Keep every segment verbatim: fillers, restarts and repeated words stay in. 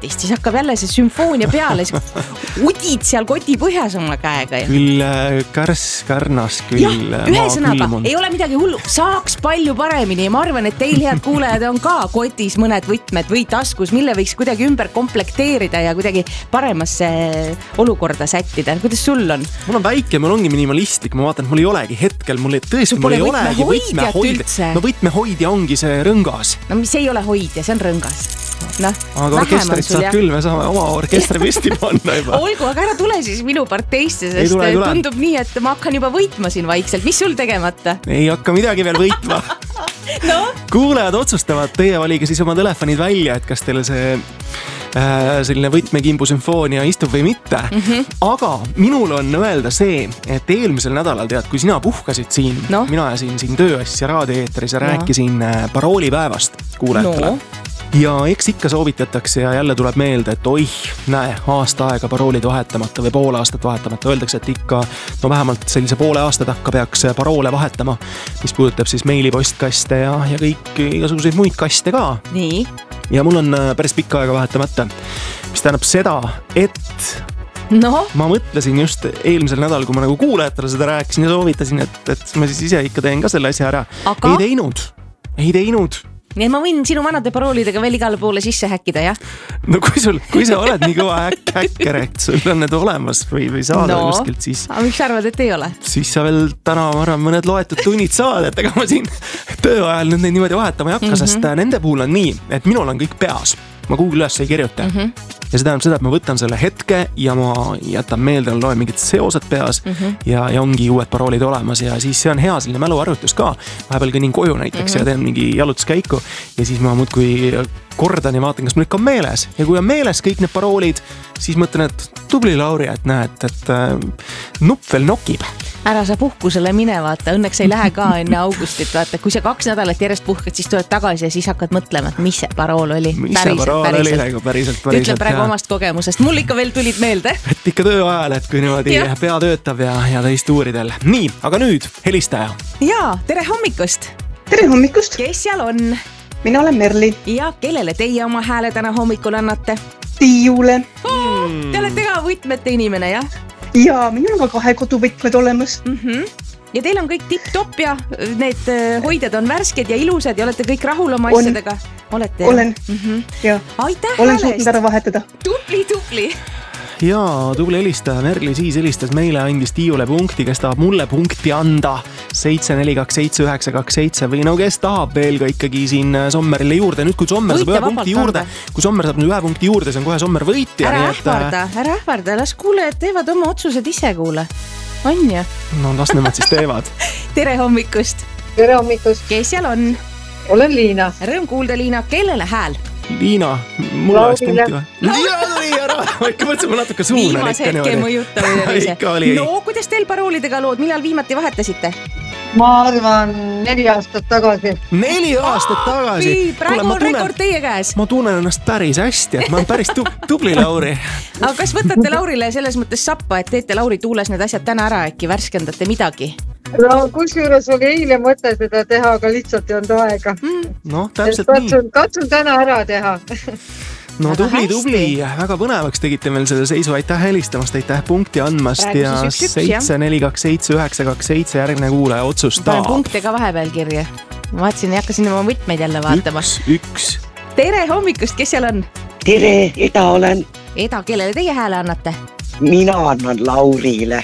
kotist, siis hakkab jälle see sümfoonia peale, siis udid seal koti põhjas oma käega. Ja. Küll kärs, kärnas, küll ja, ühesõnaga, ei ole midagi hullu, saaks palju paremini ja ma arvan, et teil head kuulajad on ka kotis mõned võtmed või taskus, mille võiks kuidagi ümber komplekteerida ja kuidagi paremasse olukorda sättida. Kuidas sul on? Mul on väike, mul ongi minimalistlik, ma vaatan, et mul ei olegi hetkel, mul ei, tõesti, mul ei olegi võtmehoidja. No võtmehoidja ongi see rõngas. No mis ei ole hoidja, see on rõngas. No, aga orkestrit saab ja... küll, me saame oma orkestri püsti panna juba. Olgu, aga ära tule siis minu parteisse, sest tule, tule. Tundub nii, et ma hakkan juba võitma siin vaikselt. Mis sul tegemata? Ei hakka midagi veel võitma. No? Kuulajad otsustavad, teie valige siis oma telefonid välja, et kas teile see äh, selline võtmekimbu sümfoonia istub või mitte. Mm-hmm. Aga minul on öelda see, et eelmisel nädalal tead, kui sina puhkasid siin, no? Mina ajasin siin tööasja raadioeetris ja no. Rääkisin paroolipäevast kuulajatele. No. Ja eks ikka soovitatakse ja jälle tuleb meelde, et oih, näe, aasta aega paroolid vahetamata või poole aastat vahetamata. Öeldakse, et ikka no vähemalt sellise poole aasta takka peaks paroole vahetama, mis puudutab siis meilipostkaste ja, ja kõik igasuguseid muid kaste ka. Nii. Ja mul on päris pikka aega vahetamata, mis tähendab seda, et no? Ma mõtlesin just eelmisel nädal, kui ma nagu kuulajatele seda rääkisin ja soovitasin, et, et ma siis ise ikka teen ka selle asja ära. Aga? Ei teinud, ei teinud. Nii et ma võin sinu vanade paroolidega veel igale poole sisse häkkida, jah? No kui, sul, kui sa oled nii kõva häk, häkker, et sul on need olemas või, või saada no. Kuskilt, siis... aga miks sa arvad, et ei ole? Siis sa veel täna, ma arvan, mõned loetud tunnid saad, et ega ma siin töö ajal nüüd neid niimoodi vahetama ei hakka, mm-hmm. Sest nende puhul on nii, et minul on kõik peas. Ma Google üles ei kirjuta. Mm-hmm. Ja see tähendab seda, et ma võtan selle hetke ja ma jätan meelde, loen mingid seosed peas mm-hmm. ja, ja ongi uued paroolid olemas ja siis see on hea selline mäluarvutus ka. Vahepeal kõnin koju näiteks mm-hmm. ja teen mingi jalutuskäiku ja siis ma muudkui kordan ja vaatan, kas mul ikka on meeles. Ja kui on meeles kõik need paroolid, siis mõtlen, et tubli Lauri, et näed, et äh, nupp veel nokib. Ära sa puhkusele mine, vaata, õnneks ei lähe ka enne augustit, vaata, kui sa kaks nädalat järjest puhkad, siis tuled tagasi ja siis hakkad mõtlema, et mis see parool oli. Mis päriselt, see parool päriselt. Oli, nagu päriselt, päriselt. Ütle praegu ja. Omast kogemusest, mul ikka veel tulid meelde. Et ikka töö ajal, et kui niimoodi ja. Pea töötab ja, ja teist uuridel. Nii, aga nüüd helistaja. Jaa, tere hommikust. Tere hommikust. Kes seal on? Mina olen Merli. Ja kellele teie oma hääle täna hommikul annate? Tiiule. Oh, te olete ka võtmete inimene, jah? Ja, minul on ka kahe koduvõtmed olemas. Mm-hmm. Ja teil on kõik tipp-topp ja need hoidjad on värsked ja ilusad ja olete kõik rahul oma on. Asjadega? Olete? Olen, mm-hmm. ja. Aitäh olen suutnud ära vahetada. Tubli, tubli. Jaa, tubli helistaja Merli siis helistas meile, andis Tiiule punkti, kes tahab mulle punkti anda seitse neli kaks seitse üheksa kaks seitse või no kes tahab veel ka ikkagi siin Sommerile juurde. Nüüd kui Sommer Võite saab ühe punkti juurde, kui Sommer saab nüüd ühe punkti juurde, see on kohe Sommer võitja. Ära ähvarda, et... ära ähvarda, las kuulejad teevad oma otsused ise kuule. On ju? No las nemad siis teevad. Tere hommikust. Tere hommikust. Kes seal on? Olen Liina. Rõõm kuulda, Liina. Kellele hääl? Liina, mul oleks punkti või? Liina tuli ära, ma ikka mõtlesin, ma natuke suunan. Viimase hetke mõjutamine. No, kuidas teil paroolidega lood? Millal viimati vahetasite? Ma arvan neli aastat tagasi. Neli aastat tagasi? Praegu on rekord teie käes. Ma tunnen ennast päris hästi, et ma olen päris tubli Lauri. Aga kas võtate Laurile selles mõttes sappa, et teete Lauri tuules need asjad täna ära, äkki värskendate midagi? No kusjuures oli eile mõte seda teha, aga lihtsalt ei olnud aega. Mm. No, täpselt katsun, nii. Katsun täna ära teha. No tubli, tubli. Väga põnevaks tegite meil selle seisu. Aitäh helistamast, aitäh punkti andmast. Ja seitse neli kaks seitse üheksa kaks seitse järgmine kuulaja otsustab. Panen punkte ka vahepeal kirja. Ma vaatasin, hakkasin oma võtmeid jälle vaatama. Üks, üks. Tere hommikust, kes seal on? Tere, Eda olen. Eda, kellele teie hääle annate? Mina annan Laurile.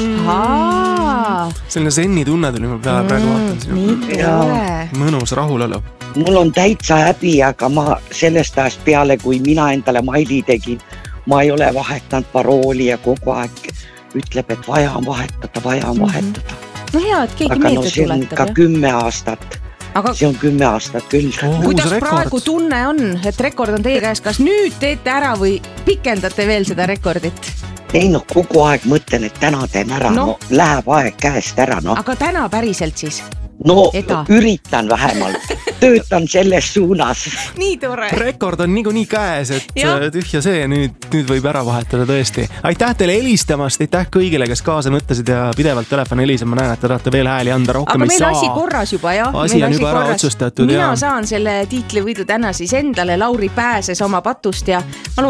Ahaa. Selline senni tunne tuli mul peale, praegu vaatan sinu. Nii tore. Mõnus rahulolu. Mul on täitsa häbi, aga ma sellest ajast peale, kui mina endale maili tegin, ma ei ole vahetanud parooli ja kogu aeg ütleb, et vaja on vahetada, vaja on mm-hmm. vahetada. No hea, et keegi aga meelde no, see on tuletab. Ka ja? kümme aastat. Aga... See on kümme aastat küll. Oh, kuidas praegu tunne on, et rekord on teie käes? Kas nüüd teete ära või pikendate veel seda rekordit? Ei no, kogu aeg mõtlen, et täna teen ära. No, no läheb aeg käest ära. No. Aga täna päriselt siis? No, Eda. Üritan vähemalt. Töötan selles suunas. Nii tore. Rekord on nii, nii käes, et ja. Tühja see, nüüd, nüüd võib ära vahetada tõesti. Aitäh teile helistamast, aitäh kõigile, kes kaasa mõtlesid ja pidevalt telefon helisem. Ma näen, et te tahate veel hääli anda, rohkem ei saa. Aga meil asi korras juba, jah. Asi on juba ära otsustatud. Mina ja. Saan selle tiitlivõidu täna siis endale. Lauri pääses oma patust ja